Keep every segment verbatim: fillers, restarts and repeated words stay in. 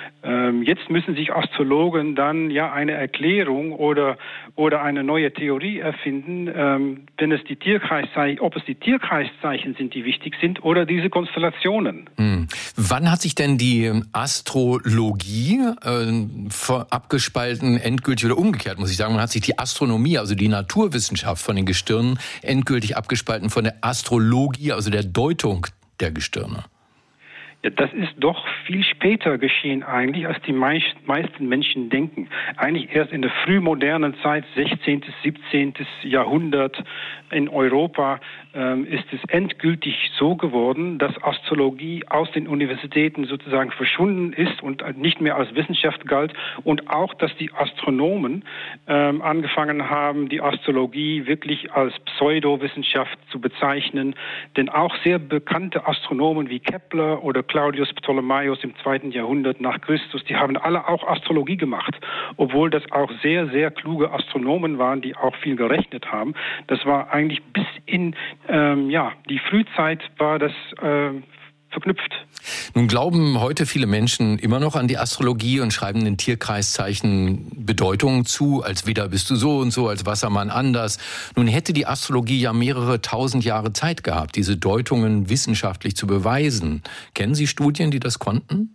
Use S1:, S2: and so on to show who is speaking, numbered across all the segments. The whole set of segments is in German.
S1: Ähm, jetzt müssen sich Astrologen dann ja eine Erklärung oder, oder eine neue Theorie erfinden, ähm, wenn es die Tierkreiszeichen, ob es die Tierkreiszeichen sind, die wichtig sind, oder diese Konstellationen.
S2: Hm. Wann hat sich denn die Astrologie äh, abgespalten, endgültig oder umgekehrt, muss ich sagen, man hat sich die Astronomie, also die Naturwissenschaft von den Gestirnen, endgültig abgespalten von der Astrologie, also der Deutung der Gestirne?
S1: Ja, das ist doch viel später geschehen eigentlich, als die meisten Menschen denken. Eigentlich erst in der frühmodernen Zeit, sechzehnten, siebzehnten Jahrhundert in Europa, ähm, ist es endgültig so geworden, dass Astrologie aus den Universitäten sozusagen verschwunden ist und nicht mehr als Wissenschaft galt, und auch, dass die Astronomen ähm, angefangen haben, die Astrologie wirklich als Pseudowissenschaft zu bezeichnen, denn auch sehr bekannte Astronomen wie Kepler oder Claudius Ptolemaios im zweiten Jahrhundert nach Christus, die haben alle auch Astrologie gemacht, obwohl das auch sehr, sehr kluge Astronomen waren, die auch viel gerechnet haben. Das war eigentlich bis in ähm, ja, die Frühzeit war das äh, verknüpft.
S2: Nun glauben heute viele Menschen immer noch an die Astrologie und schreiben den Tierkreiszeichen Bedeutungen zu, als Widder bist du so und so, als Wassermann anders. Nun hätte die Astrologie ja mehrere tausend Jahre Zeit gehabt, diese Deutungen wissenschaftlich zu beweisen. Kennen Sie Studien, die das konnten?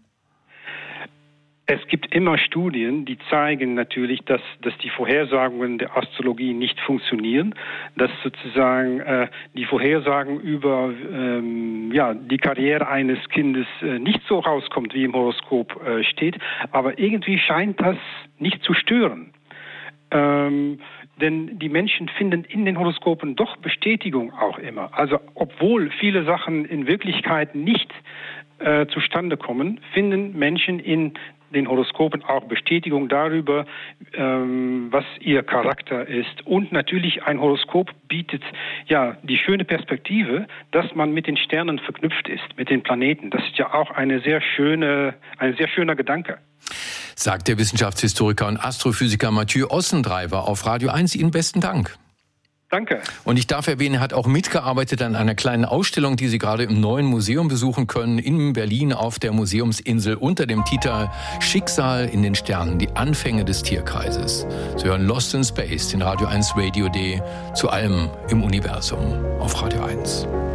S1: Es gibt immer Studien, die zeigen natürlich, dass, dass die Vorhersagungen der Astrologie nicht funktionieren, dass sozusagen äh, die Vorhersagen über ähm, ja, die Karriere eines Kindes äh, nicht so rauskommt, wie im Horoskop äh, steht, aber irgendwie scheint das nicht zu stören. Ähm, denn die Menschen finden in den Horoskopen doch Bestätigung auch immer. Also obwohl viele Sachen in Wirklichkeit nicht äh, zustande kommen, finden Menschen in den Horoskopen auch Bestätigung darüber, ähm, was ihr Charakter ist. Und natürlich ein Horoskop bietet ja die schöne Perspektive, dass man mit den Sternen verknüpft ist, mit den Planeten. Das ist ja auch eine sehr schöne, ein sehr schöner Gedanke.
S2: Sagt der Wissenschaftshistoriker und Astrophysiker Mathieu Ossendreiwer auf Radio eins. Ihnen besten Dank.
S1: Danke.
S2: Und ich darf erwähnen, er hat auch mitgearbeitet an einer kleinen Ausstellung, die Sie gerade im neuen Museum besuchen können, in Berlin auf der Museumsinsel unter dem Titel Schicksal in den Sternen, die Anfänge des Tierkreises. Sie hören Lost in Space, den Radio eins Radio Day, zu allem im Universum auf Radio eins.